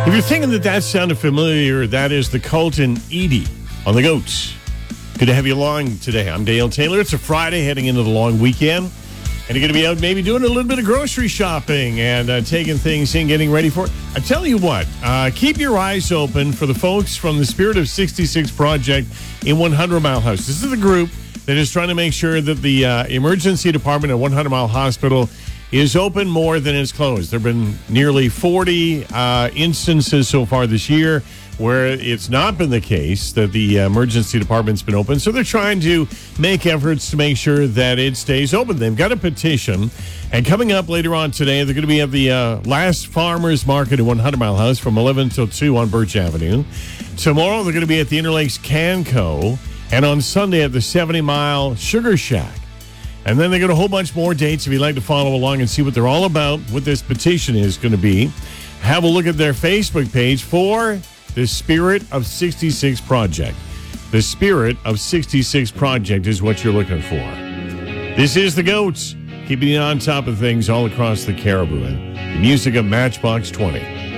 If you're thinking that sounded familiar, that is the Colton Edie on the Goats. Good to have you along today. I'm Dale Taylor. It's a Friday heading into the long weekend. And you're going to be out maybe doing a little bit of grocery shopping and taking things in, getting ready for it. I tell you what, keep your eyes open for the folks from the Spirit of 66 Project in 100 Mile House. This is the group that is trying to make sure that the emergency department at 100 Mile Hospital is open more than it's closed. There have been nearly 40 instances so far this year where it's not been the case that the emergency department's been open. So they're trying to make efforts to make sure that it stays open. They've got a petition. And coming up later on today, they're going to be at the last farmers market at 100 Mile House from 11 till 2 on Birch Avenue. Tomorrow, they're going to be at the Interlakes Canco. And on Sunday at the 70 Mile Sugar Shack. And then they got a whole bunch more dates if you'd like to follow along and see what they're all about, what this petition is going to be. Have a look at their Facebook page for the Spirit of 66 Project. The Spirit of 66 Project is what you're looking for. This is the Goats, keeping you on top of things all across the Cariboo. And the music of Matchbox 20.